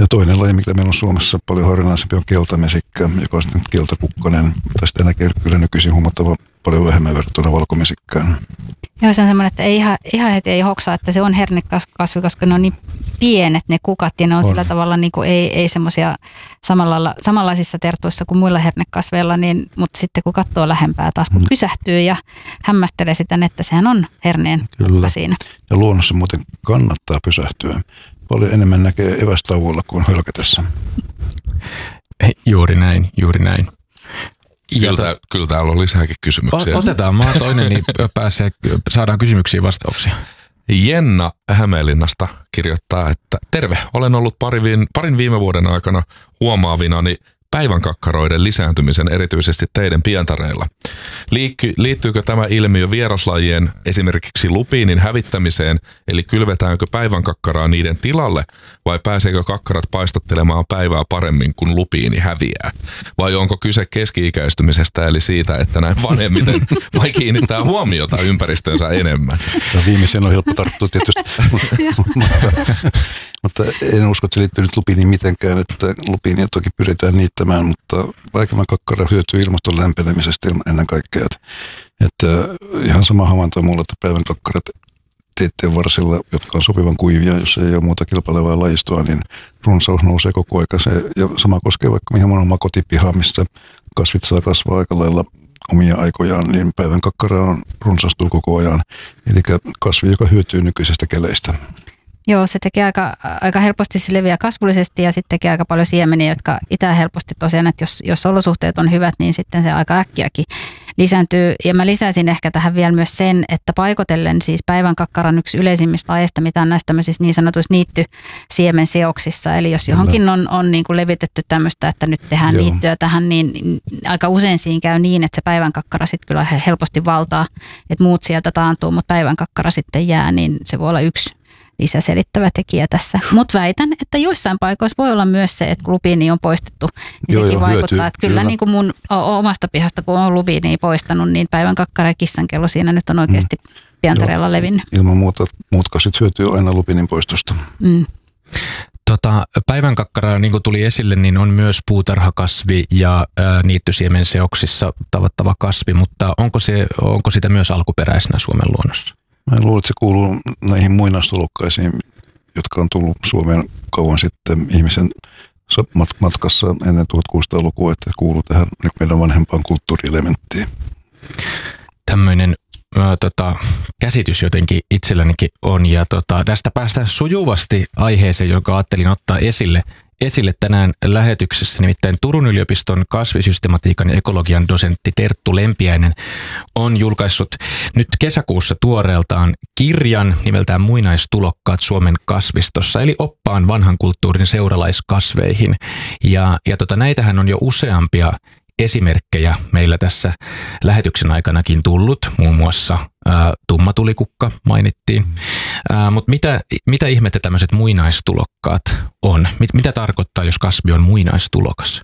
Ja toinen laji, mikä meillä on Suomessa paljon harvinaisempi, on keltamesikkä, joka on sitten keltakukkanen. Tai sitä näkee kyllä nykyisin huomattavan paljon vähemmän verrattuna valkomesikkään. Joo, se on semmoinen, että ihan heti ei hoksaa, että se on hernekasvi, koska ne on niin pienet ne kukat ja ne on sillä tavalla niin kuin ei semmoisia samanlaisissa tertuissa kuin muilla hernekasveilla, niin, mutta sitten kun katsoo lähempää taas, kun pysähtyy ja hämmästelee sitä, että sehän on herneen kukka siinä. Ja luonnossa muuten kannattaa pysähtyä. Paljon enemmän näkee evästauolla kuin hölkätessä. Juuri näin. Kyllä täällä on lisääkin kysymyksiä. Otetaan maa toinen, niin saadaan kysymyksiin vastauksia. Jenna Hämeenlinnasta kirjoittaa, että terve, olen ollut parin viime vuoden aikana huomaavinani päivänkakkaroiden lisääntymisen erityisesti teidän pientareilla. Liittyykö tämä ilmiö vieraslajien, esimerkiksi lupiinin hävittämiseen, eli kylvetäänkö päivänkakkaraa niiden tilalle, vai pääseekö kakkarat paistattelemaan päivää paremmin, kun lupiini häviää? Vai onko kyse keski-ikäistymisestä, eli siitä, että näin vanhemmiten vai kiinnittää huomiota ympäristönsä enemmän? No, viimeisen on helppo tarttua tietysti, mutta en usko, että se liittyy nyt lupiiniin mitenkään, että lupiinia toki pyritään niittämään, mutta vaikeamman kakkara hyötyy ilmaston lämpenemisestä ennen kaikkea. Että ihan sama havainto on mulla, että päivän kakkarat teitteen varsilla, jotka on sopivan kuivia, jos ei ole muuta kilpailevaa lajistoa, niin runsaus nousee koko ajan. Ja sama koskee vaikka mihin omaa kotipihaa, missä kasvit saa kasvaa aika lailla omia aikojaan, niin päivän kakkara runsastuu koko ajan. Eli kasvi, joka hyötyy nykyisestä keleistä. Joo, se tekee aika helposti, se leviää kasvullisesti ja sitten tekee aika paljon siemeniä, jotka itää helposti tosiaan, että jos olosuhteet on hyvät, niin sitten se aika äkkiäkin lisääntyy. Ja mä lisäisin ehkä tähän vielä myös sen, että paikotellen siis päivänkakkaran yksi yleisimmistä lajeista, mitä on näissä tämmöisissä niin sanotuissa niittysiemenseoksissa. Eli jos johonkin on niin kuin levitetty tämmöistä, että nyt tehdään niittyä tähän, niin aika usein siinä käy niin, että se päivänkakkara sitten kyllä helposti valtaa, että muut sieltä taantuu, mutta päivänkakkara sitten jää, niin se voi olla yksi lisäselittävä tekijä tässä. Mutta väitän, että joissain paikoissa voi olla myös se, että kun lupiini on poistettu, niin sekin vaikuttaa. Että kyllä niin kuin mun omasta pihasta, kun on lupiini poistanut, niin päivän kakkara ja kissankello siinä nyt on oikeasti pientareella levinnyt. Ilman muuta muut kasvit hyötyy aina lupiinin poistosta. Päivänkakkara, niin kuin tuli esille, niin on myös puutarhakasvi ja niittysiemenseoksissa tavattava kasvi, mutta onko sitä myös alkuperäisenä Suomen luonnossa? Mä luulen, että se kuuluu näihin muinaistulokkaisiin, jotka on tullut Suomeen kauan sitten ihmisen matkassa ennen 1600-lukua, että kuuluu tähän nyt meidän vanhempaan kulttuurielementtiin. Tämmöinen käsitys jotenkin itsellänikin on, ja tästä päästään sujuvasti aiheeseen, joka ajattelin ottaa esille tänään lähetyksessä, nimittäin Turun yliopiston kasvisystematiikan ja ekologian dosentti Terttu Lempiäinen on julkaissut nyt kesäkuussa tuoreeltaan kirjan nimeltään Muinaistulokkaat Suomen kasvistossa, eli oppaan vanhan kulttuurin seuralaiskasveihin. Ja näitähän on jo useampia esimerkkejä meillä tässä lähetyksen aikanakin tullut, muun muassa tummatullikukka mainittiin. Mutta mitä ihmettä tämmöiset muinaistulokkaat on? Mitä tarkoittaa, jos kasvi on muinaistulokas?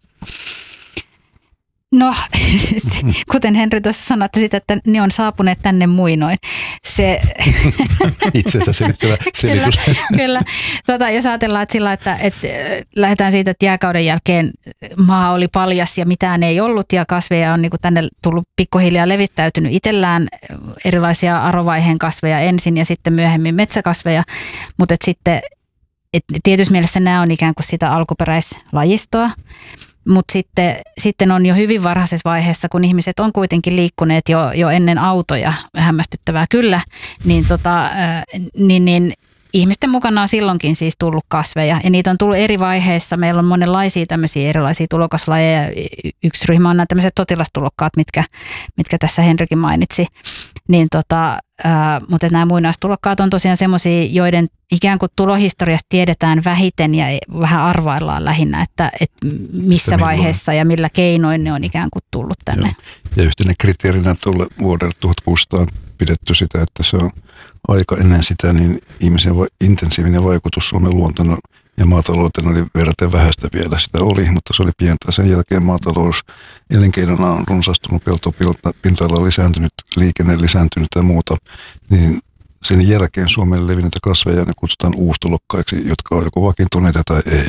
No, kuten Henri tuossa sanoi, että ne on saapuneet tänne muinoin. Se itsensä selittävä selitys. Kyllä. Jos ajatellaan, että lähdetään siitä, että jääkauden jälkeen maa oli paljas ja mitään ei ollut ja kasveja on niin kuin tänne tullut pikkuhiljaa levittäytynyt itsellään erilaisia arovaiheen kasveja ensin ja sitten myöhemmin metsäkasveja, mutta sitten tietyssä mielessä nämä on ikään kuin sitä alkuperäislajistoa. Mutta sitten on jo hyvin varhaisessa vaiheessa, kun ihmiset on kuitenkin liikkuneet jo ennen autoja, hämmästyttävää kyllä, niin ihmisten mukana on silloinkin siis tullut kasveja ja niitä on tullut eri vaiheissa. Meillä on monenlaisia tämmöisiä erilaisia tulokaslajeja. Yksi ryhmä on nämä tämmöiset sotilastulokkaat, mitkä tässä Henrikin mainitsi. Mutta nämä muinaistulokkaat on tosiaan semmoisia, joiden ikään kuin tulohistoriasta tiedetään vähiten ja vähän arvaillaan lähinnä, että missä vaiheessa ja millä keinoin ne on ikään kuin tullut tänne. Joo. Ja yhtenä kriteerinä tuolle vuodelle 1600 on pidetty sitä, että se on aika ennen sitä, niin ihmisen intensiivinen vaikutus Suomen luontoon ja maatalouteen oli verraten vähäistä vielä. Sitä oli, mutta se oli pientä. Sen jälkeen maatalous elinkeinona on runsastunut, peltopinta-ala lisääntynyt, liikenne lisääntynyt ja muuta. Niin sen jälkeen Suomelle levinneitä kasveja ne kutsutaan uustulokkaiksi, jotka on joko vakiintuneita tai ei.